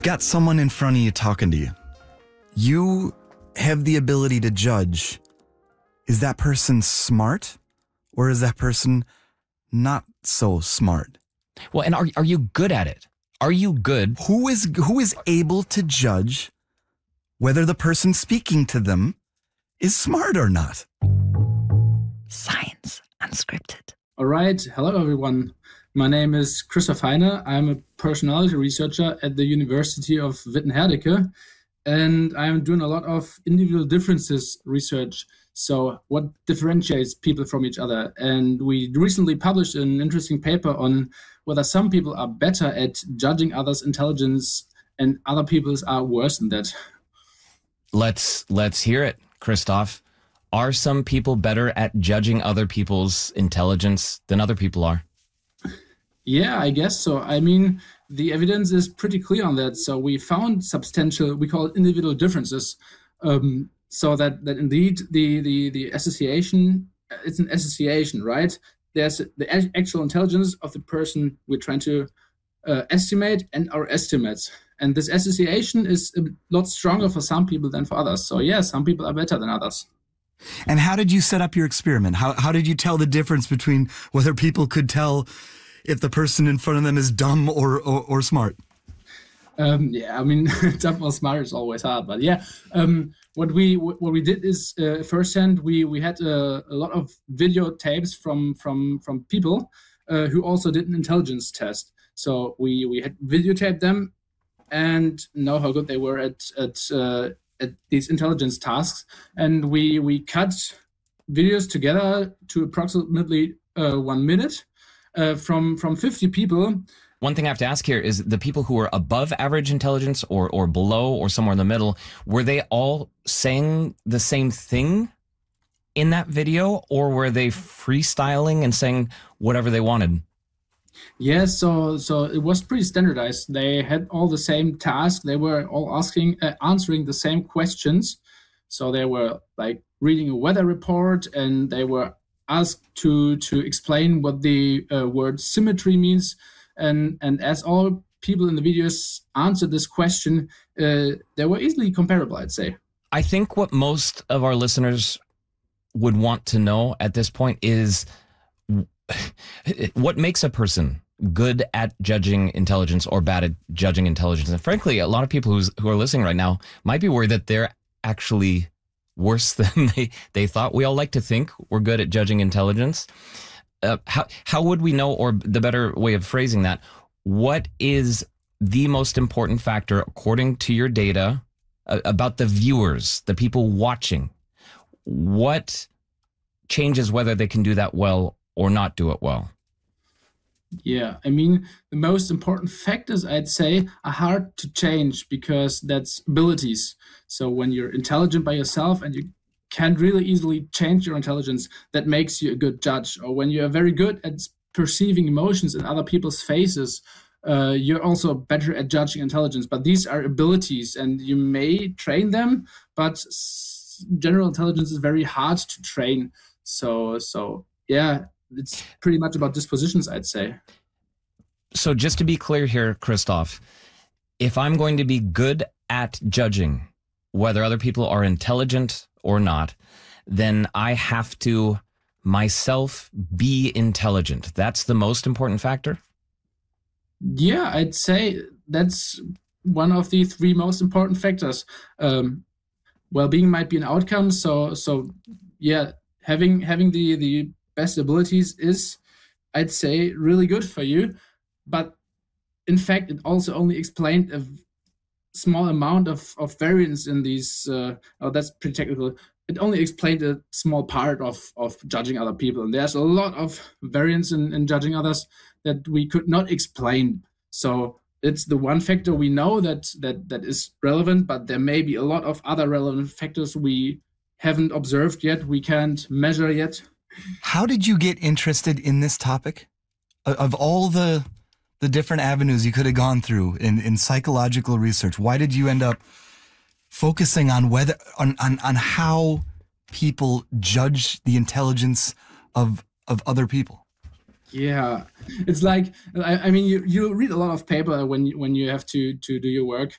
Got someone in front of you talking to you. You have the ability to judge, is that person smart or is that person not so smart? Well, and are you good at it? Are you good? Who is able to judge whether the person speaking to them is smart or not? Science Unscripted. All right. Hello, everyone. My name is Christoph Heine. I'm a personality researcher at the University of Witten-Herdecke, and I'm doing a lot of individual differences research. So what differentiates people from each other? And we recently published an interesting paper on whether some people are better at judging others' intelligence and other people's are worse than that. Let's hear it, Christoph. Are some people better at judging other people's intelligence than other people are? Yeah, I guess so. I mean, the evidence is pretty clear on that. So we found substantial, we call it individual differences. So that indeed the association, it's an association, right? There's the actual intelligence of the person we're trying to estimate and our estimates. And this association is a lot stronger for some people than for others. So yeah, some people are better than others. And how did you set up your experiment? How did you tell the difference between whether people could tell if the person in front of them is dumb or smart? Yeah, I mean, dumb or smart is always hard, but yeah. What we did is firsthand we had a lot of videotapes from people who also did an intelligence test. So we had videotaped them and know how good they were at these intelligence tasks, and we cut videos together to approximately 1 minute from 50 people. One thing I have to ask here is the people who are above average intelligence or below or somewhere in the middle, were they all saying the same thing in that video, or were they freestyling and saying whatever they wanted? Yeah, so it was pretty standardized. They had all the same task. They were all answering the same questions. So they were like reading a weather report, and they were asked to explain what the word symmetry means. And as all people in the videos answered this question, they were easily comparable, I'd say. I think what most of our listeners would want to know at this point is what makes a person good at judging intelligence or bad at judging intelligence. And frankly, a lot of people who are listening right now might be worried that they're actually worse than they thought. We all like to think we're good at judging intelligence. How would we know, or the better way of phrasing that, what is the most important factor according to your data about the viewers, the people watching? What changes whether they can do that well or not do it well? Yeah, I mean, the most important factors, I'd say, are hard to change because that's abilities. So when you're intelligent by yourself and you can't really easily change your intelligence, that makes you a good judge. Or when you're very good at perceiving emotions in other people's faces, you're also better at judging intelligence. But these are abilities, and you may train them, but general intelligence is very hard to train. So yeah, it's pretty much about dispositions, I'd say. So just to be clear here, Christoph, if I'm going to be good at judging whether other people are intelligent or not, then I have to myself be intelligent. That's the most important factor? Yeah, I'd say that's one of the three most important factors. Well-being might be an outcome. So yeah, having the best abilities is, I'd say, really good for you. But in fact, it also only explained a small amount of variance in these. That's pretty technical. It only explained a small part of judging other people. And there's a lot of variance in judging others that we could not explain. So it's the one factor we know that is relevant, but there may be a lot of other relevant factors we haven't observed yet, we can't measure yet. How did you get interested in this topic? Of all the different avenues you could have gone through in psychological research, why did you end up focusing on how people judge the intelligence of other people? Yeah, it's like, I mean, you read a lot of paper when you have to do your work,